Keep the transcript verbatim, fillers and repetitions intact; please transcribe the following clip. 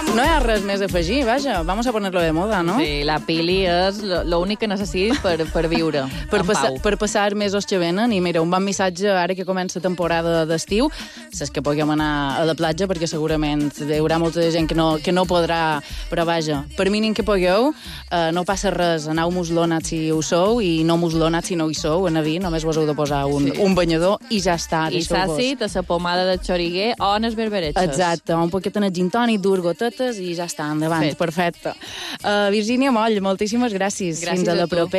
No hi ha res més a afegir, vaja, vamos a ponerlo de moda, no? Sí, la pili és l'únic que necessites per, per viure per en passar, pau. per passar els mesos que venen. I mira, un bon missatge ara que comença temporada d'estiu, saps que puguem anar a la platja, perquè segurament hi haurà molta gent que no, que no podrà, però vaja, per mínim que pugueu, eh, no passa res, aneu muslonats si ho sou i no muslonats si no hi sou, a vi, només vos heu de posar un, sí. un banyador i ja està. I s'àcid, a la pomada de xoriguer o en els berberetxos. Exacte, un poquet en el gin tònic, dues gotetes i ja està, endavant, Fet. perfecte. Uh, Virgínia Moll, moltíssimes gràcies. Gràcies Fins a la a tu. propera.